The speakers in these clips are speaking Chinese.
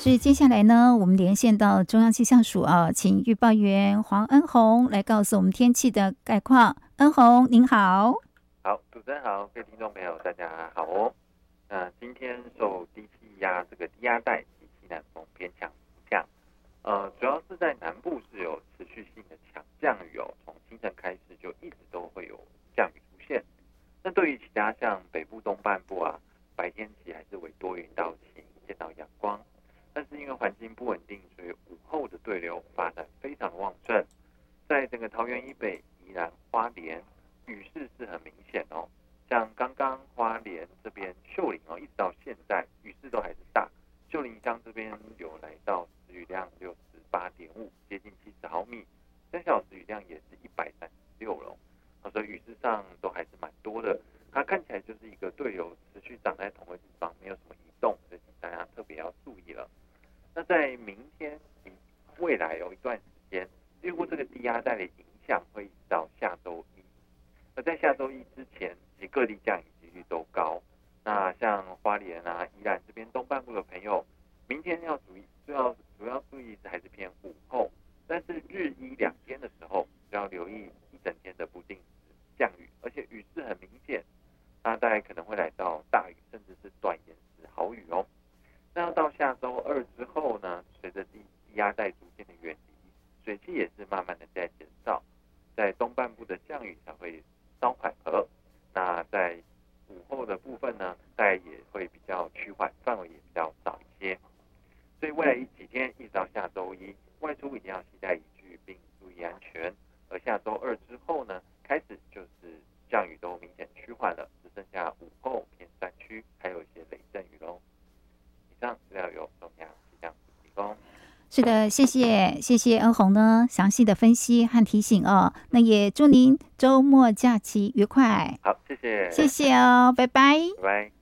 是接下来呢，我们连线到中央气象署请预报员黄恩宏来告诉我们天气的概况。恩宏您好。 好，主持人好，各位听众朋友大家好哦。今天受低气压这个低压带及西南风偏强影响，主要是在南部是有持续性的强降雨哦，从清晨开始就一直都会有降雨出现。那对于其他像北部东半部白天起还是为多云到晴，见到阳光。但是因为环境不稳定，所以午后的对流发展非常旺盛，在整个桃园以北、宜兰、花莲，雨势是很明显哦。像刚刚花莲这边秀林一直到现在雨势都还是大，秀林乡这边有来到时雨量68.5，接近70毫米，3小时雨量也是136了，所以雨势上都还是蛮多的。它看起来就是一个对流持续长在同一个地方，没有什么移动，所以请大家特别要注意了。那在明天未来有一段时间，预估这个低压带的影响会一直到下周一。那在下周一之前，其实各地降雨几率都高。那像花莲宜兰这边东半部的朋友，明天要主要注意还是偏午后，但是日一2天的时候，就要留意一整天的不定时降雨，而且雨势很明显，大概可能会来到大雨，甚至是短延时豪雨哦。那要到下周二之后呢，随着低压带逐渐的远离，水汽也是慢慢的在减少，在东半部的降雨才会稍缓和。那在午后的部分呢，大概也会比较趋缓，范围也比较少一些。所以未来几天一直到下周一，外出一定要携带雨具并注意安全。而下周二之后呢，开始就是降雨都明显趋缓了，只剩下午后偏山区还有一些雷阵雨喽。以上资料由中央气象署提供。 是的，谢谢恩宏呢详细的分析和提醒哦。那也祝您周末假期愉快。 好，谢谢哦，拜拜。 拜拜。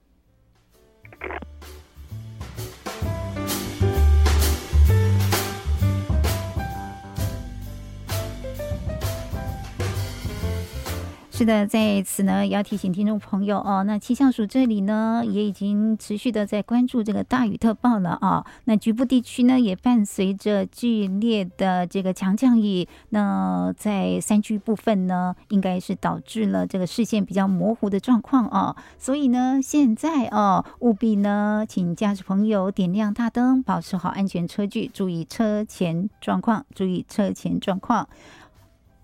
是的，在此呢也要提醒听众朋友哦，那气象署这里呢也已经持续的在关注这个大雨特报了啊。那局部地区呢也伴随着剧烈的这个强降雨，那在山区部分呢应该是导致了这个视线比较模糊的状况啊。所以呢现在务必呢请驾驶朋友点亮大灯，保持好安全车距，注意车前状况。